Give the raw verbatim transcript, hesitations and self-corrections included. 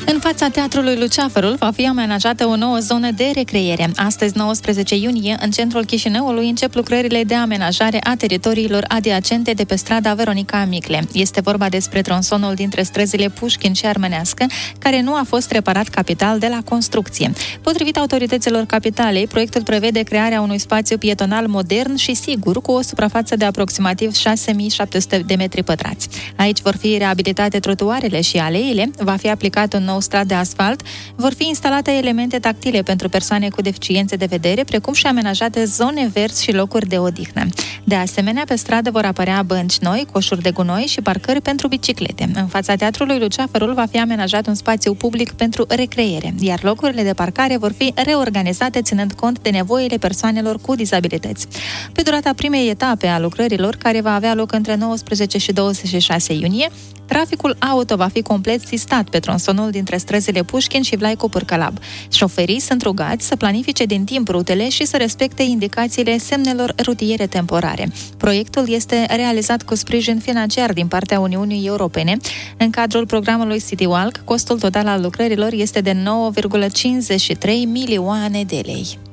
În fața Teatrului Luceafărul va fi amenajată o nouă zonă de recreere. Astăzi, nouăsprezece iunie, în centrul Chișinăului încep lucrările de amenajare a teritoriilor adiacente de pe strada Veronica Micle. Este vorba despre tronsonul dintre străzile Pușkin și Armenească, care nu a fost reparat capital de la construcție. Potrivit autorităților capitalei, proiectul prevede crearea unui spațiu pietonal modern și sigur, cu o suprafață de aproximativ șase mii șapte sute de metri pătrați. Aici vor fi reabilitate trotuarele și aleile, va fi aplicat un nou strat de asfalt, vor fi instalate elemente tactile pentru persoane cu deficiențe de vedere, precum și amenajate zone verzi și locuri de odihnă. De asemenea, pe stradă vor apărea bănci noi, coșuri de gunoi și parcări pentru biciclete. În fața Teatrului Luceafărul va fi amenajat un spațiu public pentru recreere, iar locurile de parcare vor fi reorganizate ținând cont de nevoile persoanelor cu dizabilități. Pe durata primei etape a lucrărilor, care va avea loc între nouăsprezece și douăzeci și șase iunie, traficul auto va fi complet sistat pe tronsonul dintre străzile Pușkin și Vlaicu Pârcălab. Șoferii sunt rugați să planifice din timp rutele și să respecte indicațiile semnelor rutiere temporare. Proiectul este realizat cu sprijin financiar din partea Uniunii Europene. În cadrul programului CityWalk, costul total al lucrărilor este de nouă virgulă cincizeci și trei milioane de lei.